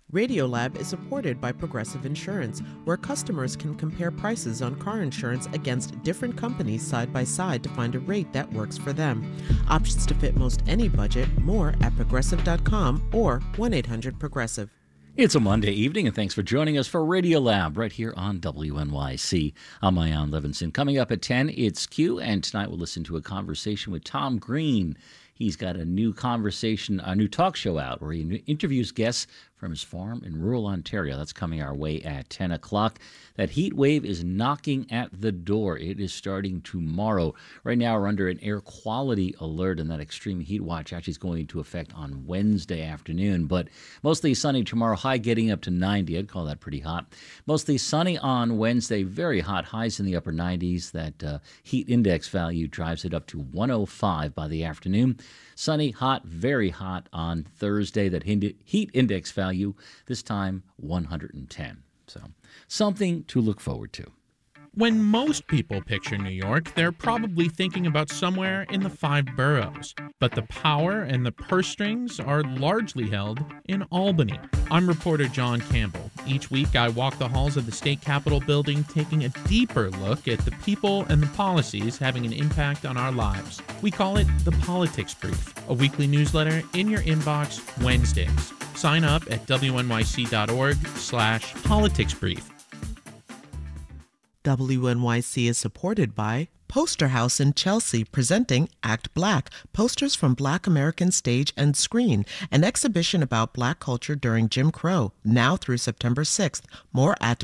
Radiolab is supported by Progressive Insurance, where customers can compare prices on car insurance against different companies side by side to find a rate that works for them. Options to fit most any budget. More at progressive.com or 1-800-PROGRESSIVE. It's a Monday evening, and thanks for joining us for Radiolab right here on WNYC. I'm Ian Levinson. Coming up at 10, it's Q, and tonight we'll listen to a conversation with Tom Green. He's got a new talk show out where he interviews guests from his farm in rural Ontario. That's coming our way at 10 o'clock. That heat wave is knocking at the door. It is starting tomorrow. Right now we're under an air quality alert, and that extreme heat watch actually is going into effect on Wednesday afternoon. But mostly sunny tomorrow, high getting up to 90. I'd call that pretty hot. Mostly sunny on Wednesday, very hot, highs in the upper 90s. That heat index value drives it up to 105 by the afternoon. Sunny, hot, very hot on Thursday. That heat index value, this time 110. So something to look forward to. When most people picture New York, they're probably thinking about somewhere in the 5 boroughs. But the power and the purse strings are largely held in Albany. I'm reporter John Campbell. Each week I walk the halls of the state capitol building, taking a deeper look at the people and the policies having an impact on our lives. We call it the Politics Brief, a weekly newsletter in your inbox Wednesdays. Sign up at wnyc.org/politicsbrief. WNYC is supported by Poster House in Chelsea, presenting Act Black, posters from Black American stage and screen, an exhibition about Black culture during Jim Crow, now through September 6th. More at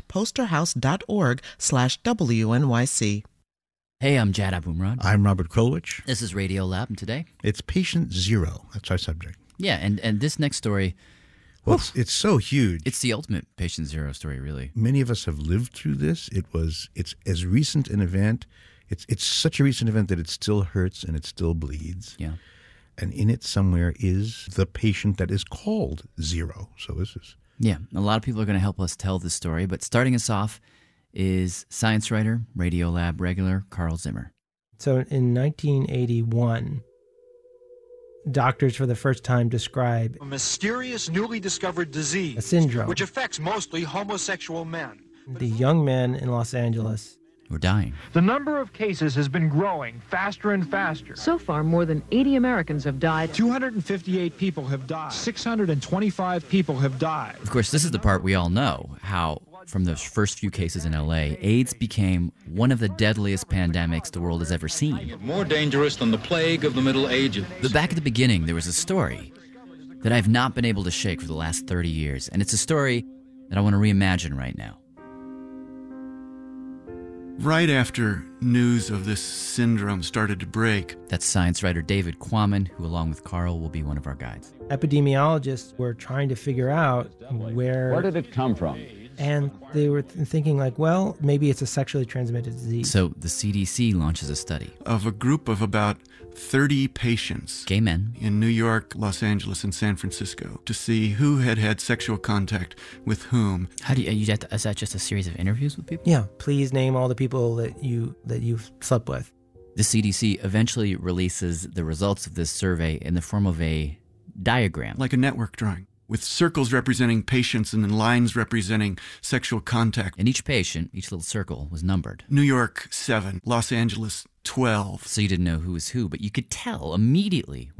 posterhouse.org/WNYC. Hey, I'm Jad Abumrad. I'm Robert Krulwich. This is Radiolab, and today it's Patient Zero. That's our subject. Yeah, and this next story, well, it's so huge. It's the ultimate Patient Zero story, really. Many of us have lived through this. It's as recent an event. It's such a recent event that it still hurts and it still bleeds. Yeah. And in it somewhere is the patient that is called Zero. So this is... Yeah, a lot of people are going to help us tell this story, but starting us off is science writer, Radiolab regular, Carl Zimmer. So in 1981, doctors for the first time describe a mysterious newly discovered disease, a syndrome, which affects mostly homosexual men. The young men in Los Angeles were dying. The number of cases has been growing faster and faster. So far, more than 80 Americans have died. 258 people have died. 625 people have died. Of course, this is the part we all know, how from those first few cases in L.A., AIDS became one of the deadliest pandemics the world has ever seen. More dangerous than the plague of the Middle Ages. But back at the beginning, there was a story that I've not been able to shake for the last 30 years, and it's a story that I want to reimagine right now. Right after news of this syndrome started to break. That's science writer David Quammen, who along with Carl will be one of our guides. Epidemiologists were trying to figure out where did it come from? And they were thinking like, well, maybe it's a sexually transmitted disease. So the CDC launches a study of a group of about 30 patients, gay men, in New York, Los Angeles, and San Francisco to see who had had sexual contact with whom. How do you is that just a series of interviews with people? Yeah. Please name all the people that you've slept with. The CDC eventually releases the results of this survey in the form of a diagram. Like a network drawing, with circles representing patients and then lines representing sexual contact. And each patient, each little circle, was numbered. New York, 7. Los Angeles, 12. So you didn't know who was who, but you could tell immediately